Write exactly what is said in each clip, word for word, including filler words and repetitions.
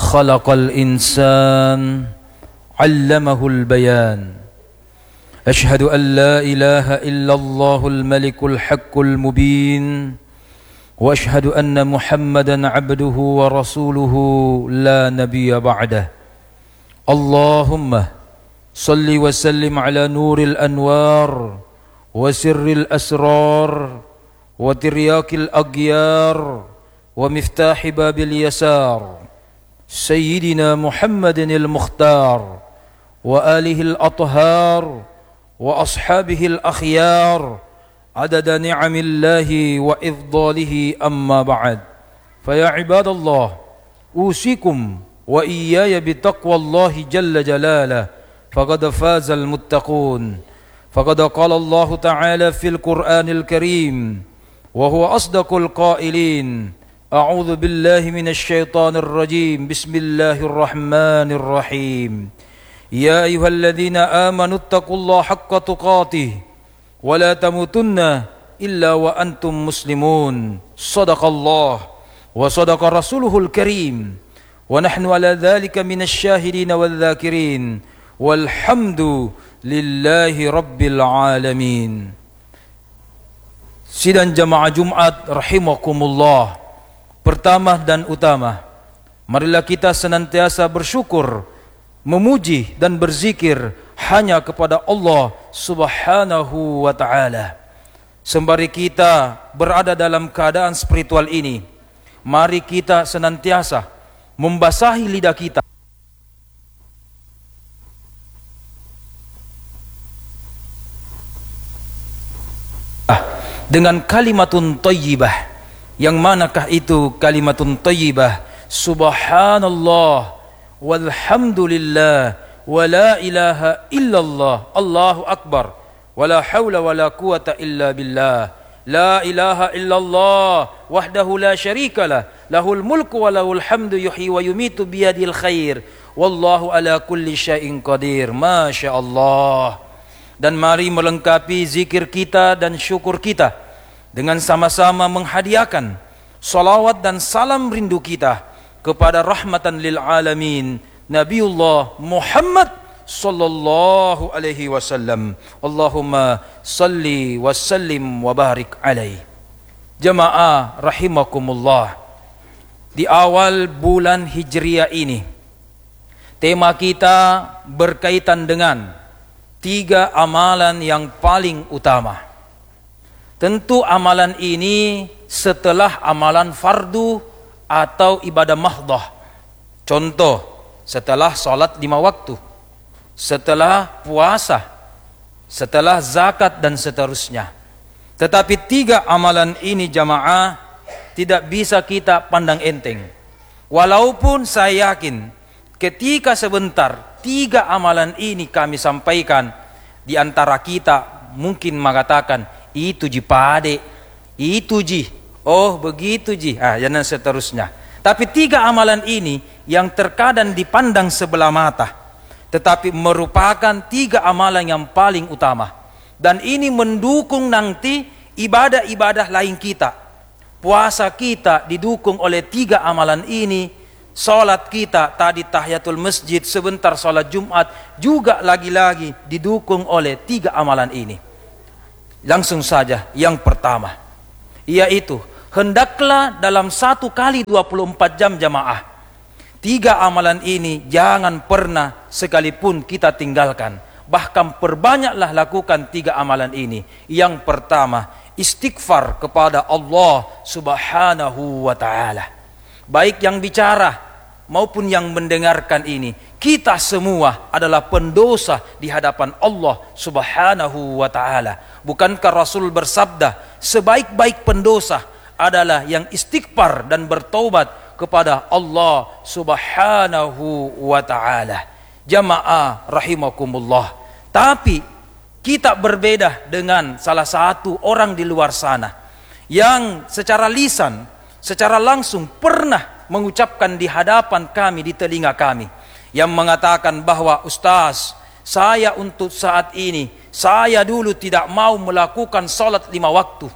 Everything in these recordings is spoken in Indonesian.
خلق الإنسان علمه البيان أشهد أن لا إله إلا الله الملك الحق المبين وأشهد أن محمدا عبده ورسوله لا نبي بعده اللهم صل وسلم على نور الأنوار وسر الأسرار وترياك الأغيار ومفتاح باب اليسار سيدنا محمد المختار وآله الأطهار وأصحابه الأخيار عدد نعم الله وإفضاله أما بعد فيا عباد الله أوصيكم وإياي بتقوى الله جل جلاله فقد فاز المتقون فقد قال الله تعالى في القرآن الكريم وهو أصدق القائلين أعوذ بالله من الشيطان الرجيم بسم الله الرحمن الرحيم يا أيها الذين آمنوا اتقوا الله حق تقاته ولا تموتن إلا وأنتم مسلمون صدق الله وصدق رسوله الكريم ونحن على ذلك من الشاهدين والذاكرين والحمد لله رب العالمين. Sidang jamaah Jumat rahimakumullah, pertama dan utama, marilah kita senantiasa bersyukur, memuji dan berzikir hanya kepada Allah Subhanahu wa ta'ala. Sembari kita berada dalam keadaan spiritual ini, mari kita senantiasa membasahi lidah kita dengan kalimatun thayyibah. Yang manakah itu kalimatun thayyibah? Subhanallah walhamdulillah wa la ilaha illallah Allahu akbar wa la hawla wa la quwata illa billah la ilaha illallah wahdahu la syarika lah lahul mulku wa lahul hamdu yuhyi wa yumitu biyadil khair wallahu ala kulli syai'in qadir. Masya Allah. Dan mari melengkapi zikir kita dan syukur kita dengan sama-sama menghadiahkan salawat dan salam rindu kita kepada rahmatan lil alamin Nabiullah Muhammad sallallahu alaihi wasallam. Allahumma salli wa sallim wa barik alaihi. Jamaah rahimakumullah, di awal bulan Hijriah ini tema kita berkaitan dengan tiga amalan yang paling utama. Tentu amalan ini setelah amalan fardu atau ibadah mahdah. Contoh, setelah sholat lima waktu, setelah puasa, setelah zakat dan seterusnya. Tetapi tiga amalan ini jamaah tidak bisa kita pandang enteng. Walaupun saya yakin ketika sebentar tiga amalan ini kami sampaikan, di antara kita mungkin mengatakan itu ji pade, itu ji, oh begitu ji, ah dan seterusnya. Tapi tiga amalan ini yang terkadang dipandang sebelah mata, tetapi merupakan tiga amalan yang paling utama. Dan ini mendukung nanti ibadah-ibadah lain kita. Puasa kita didukung oleh tiga amalan ini. Salat kita tadi tahiyatul masjid, sebentar salat Jumat juga lagi-lagi didukung oleh tiga amalan ini. Langsung saja yang pertama, yaitu hendaklah dalam satu kali dua puluh empat jam jamaah, tiga amalan ini jangan pernah sekalipun kita tinggalkan. Bahkan perbanyaklah lakukan tiga amalan ini. Yang pertama, istighfar kepada Allah Subhanahu wa ta'ala. Baik yang bicara maupun yang mendengarkan ini, kita semua adalah pendosa di hadapan Allah Subhanahu wa ta'ala. Bukankah Rasul bersabda, sebaik-baik pendosa adalah yang istighfar dan bertaubat kepada Allah Subhanahu wa ta'ala. Jamaah rahimakumullah. Tapi kita berbeda dengan salah satu orang di luar sana yang secara lisan, secara langsung pernah mengucapkan di hadapan kami, di telinga kami, yang mengatakan bahwa Ustaz, saya untuk saat ini, saya dulu tidak mau melakukan salat lima waktu.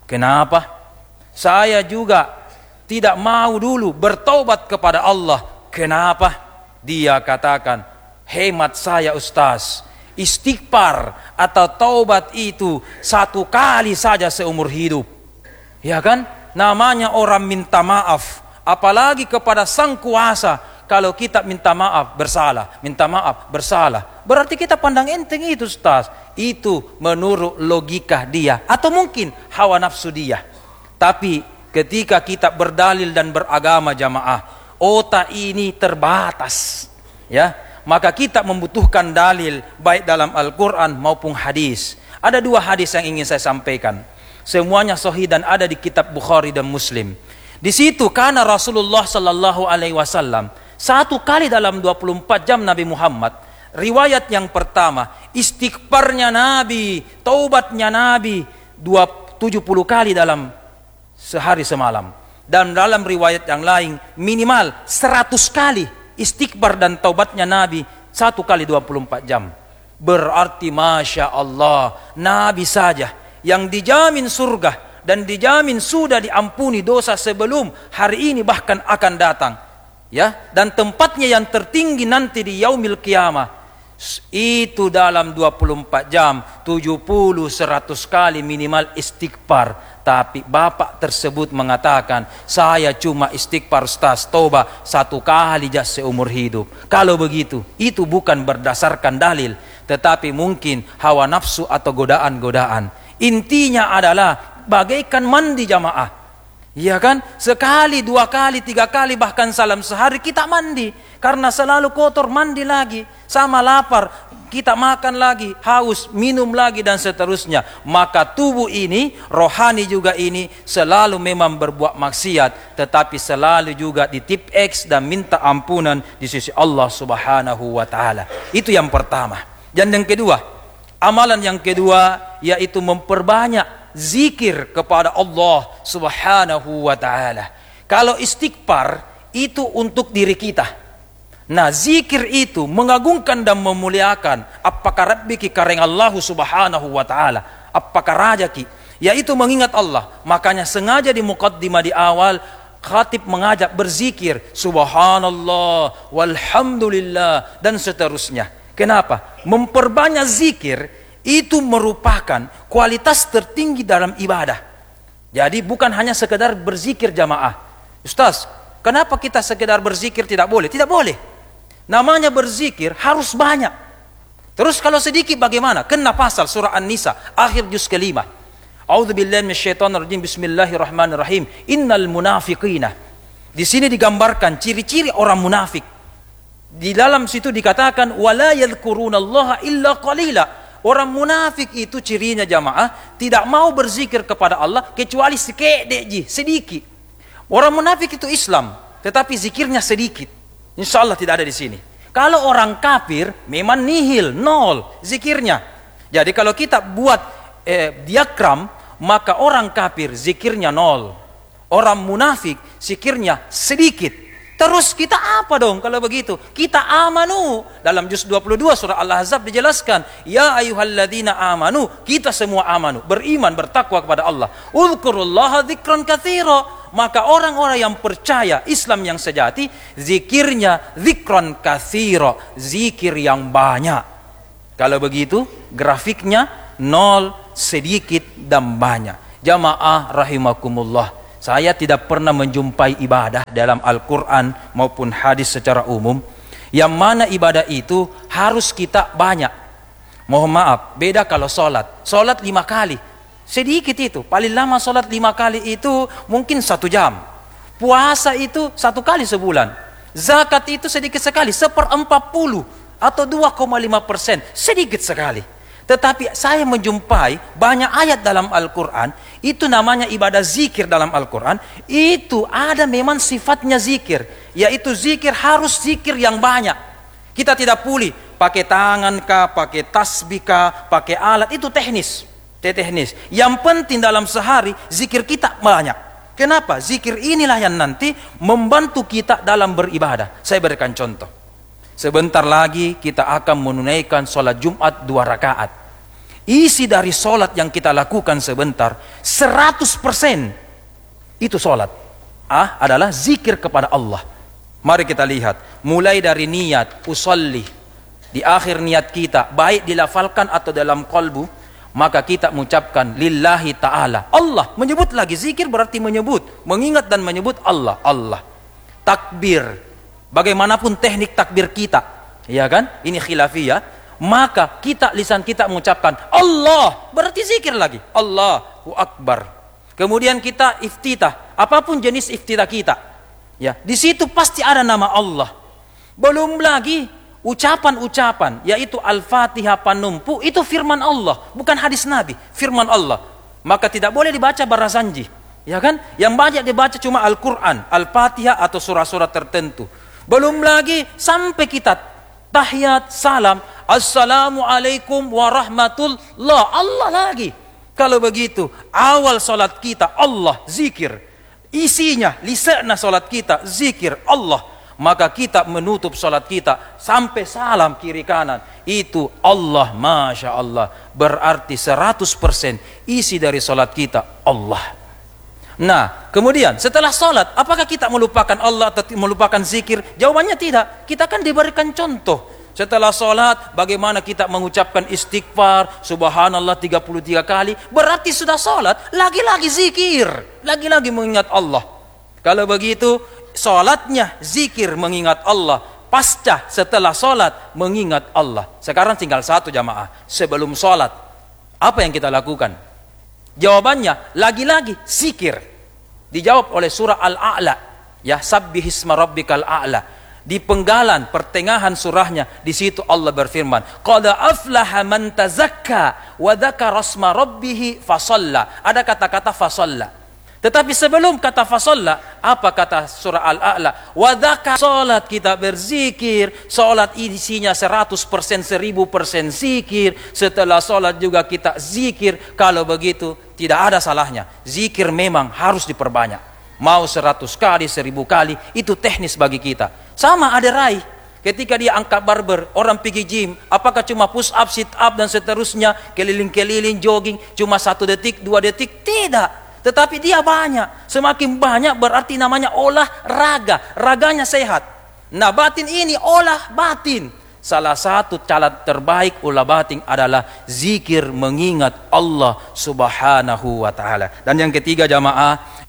Kenapa? Saya juga tidak mau dulu bertaubat kepada Allah. Kenapa? Dia katakan, hemat saya Ustaz, istighfar atau taubat itu satu kali saja seumur hidup. Ya kan? Namanya orang minta maaf, apalagi kepada sang kuasa. Kalau kita minta maaf bersalah, minta maaf bersalah, berarti kita pandang enteng itu Ustaz. Itu menurut logika dia, atau mungkin hawa nafsu dia. Tapi ketika kita berdalil dan beragama jamaah, otak ini terbatas, ya. Maka kita membutuhkan dalil baik dalam Al-Quran maupun hadis. Ada dua hadis yang ingin saya sampaikan. Semuanya sahih dan ada di kitab Bukhari dan Muslim. Di situ karena Rasulullah Sallallahu Alaihi Wasallam satu kali dalam dua puluh empat jam Nabi Muhammad, riwayat yang pertama, istighfarnya Nabi, taubatnya Nabi tujuh puluh kali dalam sehari semalam. Dan dalam riwayat yang lain minimal seratus kali istighfar dan taubatnya Nabi satu kali dua puluh empat jam. Berarti Masya Allah, Nabi saja yang dijamin surga dan dijamin sudah diampuni dosa sebelum hari ini bahkan akan datang. Ya, dan tempatnya yang tertinggi nanti di yaumil qiyamah itu dalam dua puluh empat jam tujuh puluh seratus kali minimal istighfar. Tapi bapak tersebut mengatakan, saya cuma istighfar Ustaz, toba satu kali jas seumur hidup. Kalau begitu, itu bukan berdasarkan dalil, tetapi mungkin hawa nafsu atau godaan-godaan. Intinya adalah bagaikan mandi jamaah. Iya kan? Sekali, dua kali, tiga kali, bahkan salam sehari kita mandi. Karena selalu kotor, mandi lagi. Sama lapar, kita makan lagi. Haus, minum lagi dan seterusnya. Maka tubuh ini, rohani juga ini, selalu memang berbuat maksiat. Tetapi selalu juga ditip X dan minta ampunan di sisi Allah Subhanahu wa ta'ala. Itu yang pertama. Dan yang kedua, amalan yang kedua, yaitu memperbanyak zikir kepada Allah Subhanahu wa ta'ala. Kalau istighfar itu untuk diri kita. Nah, zikir itu mengagungkan dan memuliakan. Apakah rabbiki kareng Allah Subhanahu wa ta'ala, apakah rajaki, yaitu mengingat Allah. Makanya sengaja di muqaddimah di awal khatib mengajak berzikir subhanallah walhamdulillah dan seterusnya. Kenapa? Memperbanyak zikir itu merupakan kualitas tertinggi dalam ibadah. Jadi bukan hanya sekedar berzikir jamaah. Ustaz, kenapa kita sekedar berzikir tidak boleh? Tidak boleh. Namanya berzikir harus banyak. Terus kalau sedikit bagaimana? Kena pasal surah An-Nisa akhir juz kelima. A'udzubillahi minasyaitonirrajim. Bismillahirrahmanirrahim. Innal munafiqina. Di sini digambarkan ciri-ciri orang munafik. Di dalam situ dikatakan wala yadhkurunallaha illa qalila. Orang munafik itu cirinya jamaah tidak mau berzikir kepada Allah kecuali sekedek, sedikit. Orang munafik itu Islam, tetapi zikirnya sedikit. Insya Allah tidak ada di sini. Kalau orang kafir memang nihil, nol zikirnya. Jadi kalau kita buat eh, diagram, maka orang kafir zikirnya nol. Orang munafik zikirnya sedikit. Terus kita apa dong kalau begitu? Kita amanu. Dalam juz dua puluh dua surah Al-Ahzab dijelaskan, ya ayyuhalladzina amanu, kita semua amanu, beriman, bertakwa kepada Allah. Uzkurullaha dzikran katsira. Maka orang-orang yang percaya Islam yang sejati, zikirnya dzikran katsira, zikir yang banyak. Kalau begitu, grafiknya nol, sedikit dan banyak. Jamaah rahimakumullah. Saya tidak pernah menjumpai ibadah dalam Al-Quran maupun hadis secara umum yang mana ibadah itu harus kita banyak. Mohon maaf, beda kalau sholat. Sholat lima kali, sedikit itu. Paling lama sholat lima kali itu mungkin satu jam. Puasa itu satu kali sebulan. Zakat itu sedikit sekali, seperempat puluh atau dua koma lima persen, sedikit sekali. Tetapi saya menjumpai banyak ayat dalam Al-Quran, itu namanya ibadah zikir dalam Al-Quran, itu ada memang sifatnya zikir, yaitu zikir harus zikir yang banyak. Kita tidak boleh pakai tangan kah, pakai tasbih kah, pakai alat, itu teknis, teknis. Yang penting dalam sehari zikir kita banyak. Kenapa? Zikir inilah yang nanti membantu kita dalam beribadah. Saya berikan contoh. Sebentar lagi kita akan menunaikan sholat Jumat dua rakaat. Isi dari sholat yang kita lakukan sebentar, seratus persen itu sholat ah, adalah zikir kepada Allah. Mari kita lihat, mulai dari niat usolli, di akhir niat kita baik dilafalkan atau dalam qalbu, maka kita mengucapkan lillahi ta'ala. Allah, menyebut lagi, zikir berarti menyebut, mengingat dan menyebut Allah. Allah. Takbir, bagaimanapun teknik takbir kita, ya kan, ini khilafiyah, maka kita, lisan kita mengucapkan Allah, berarti zikir lagi, Allahu Akbar. Kemudian kita iftitah, apapun jenis iftitah kita, ya, di situ pasti ada nama Allah. Belum lagi ucapan-ucapan, yaitu Al-Fatihah panumpu, itu firman Allah, bukan hadis Nabi, firman Allah. Maka tidak boleh dibaca barasanji, ya kan? Yang banyak dibaca cuma Al-Quran, Al-Fatihah atau surah-surah tertentu. Belum lagi sampai kita tahiyat, salam, Assalamualaikum warahmatullah, Allah lagi. Kalau begitu, awal salat kita Allah, zikir. Isinya, lisanna salat kita, zikir Allah. Maka kita menutup salat kita sampai salam kiri kanan, itu Allah, Masya Allah. Berarti seratus persen isi dari salat kita Allah. Nah, kemudian setelah salat, apakah kita melupakan Allah atau melupakan zikir? Jawabannya tidak. Kita kan diberikan contoh. Setelah sholat, bagaimana kita mengucapkan istighfar, subhanallah tiga puluh tiga kali. Berarti sudah sholat, lagi-lagi zikir, lagi-lagi mengingat Allah. Kalau begitu, sholatnya zikir mengingat Allah. Pasca setelah sholat, mengingat Allah. Sekarang tinggal satu jamaah. Sebelum sholat, apa yang kita lakukan? Jawabannya, lagi-lagi zikir. Dijawab oleh surah Al-A'la. Ya, sabbihisma rabbikal a'la. Di penggalan pertengahan surahnya, di situ Allah berfirman, qad aflaha man tazakka wa dzakara asma rabbih fasalla. Ada kata-kata fasalla. Tetapi sebelum kata fasalla, apa kata surah Al-A'la? Wa dzakara, salat kita berzikir, salat isinya seratus persen, seribu persen zikir. Setelah salat juga kita zikir. Kalau begitu tidak ada salahnya. Zikir memang harus diperbanyak. Mau seratus kali, seribu kali, itu teknis bagi kita. Sama ada raih. Ketika dia angkat barber, orang pergi gym, apakah cuma push up, sit up dan seterusnya, keliling-keliling, jogging, cuma satu detik, dua detik? Tidak. Tetapi dia banyak. Semakin banyak berarti namanya olahraga. Raganya sehat. Nah, batin ini olah batin. Salah satu cara terbaik olah batin adalah zikir mengingat Allah Subhanahu wa ta'ala. Dan yang ketiga jamaah,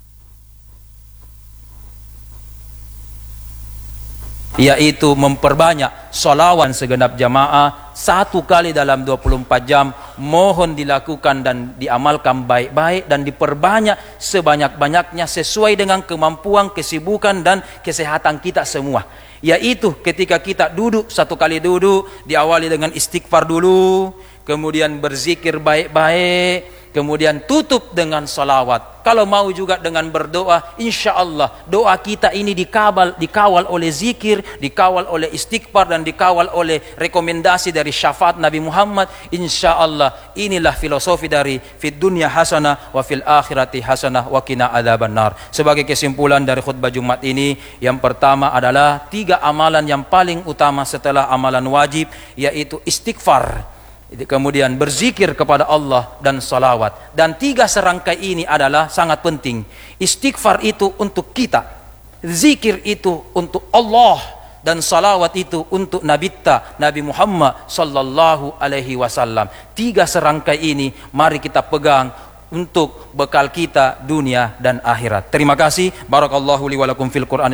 yaitu memperbanyak sholawat segenap jamaah satu kali dalam dua puluh empat jam. Mohon dilakukan dan diamalkan baik-baik dan diperbanyak sebanyak-banyaknya sesuai dengan kemampuan, kesibukan dan kesehatan kita semua. Yaitu ketika kita duduk, satu kali duduk diawali dengan istighfar dulu, kemudian berzikir baik-baik, kemudian tutup dengan salawat. Kalau mau juga dengan berdoa, insya Allah doa kita ini dikawal, dikawal oleh zikir, dikawal oleh istighfar dan dikawal oleh rekomendasi dari syafaat Nabi Muhammad. Insya Allah inilah filosofi dari fid dunya hasanah wa fil akhirati hasanah wa qina adzabannar. Sebagai kesimpulan dari khutbah Jumat ini, yang pertama adalah tiga amalan yang paling utama setelah amalan wajib, yaitu istighfar, kemudian berzikir kepada Allah dan salawat. Dan tiga serangkai ini adalah sangat penting. Istighfar itu untuk kita, zikir itu untuk Allah, dan salawat itu untuk Nabita Nabi Muhammad sallallahu alaihi wasallam. Tiga serangkai ini mari kita pegang untuk bekal kita dunia dan akhirat. Terima kasih. Barakallahu li wa lakum fil Qur'an.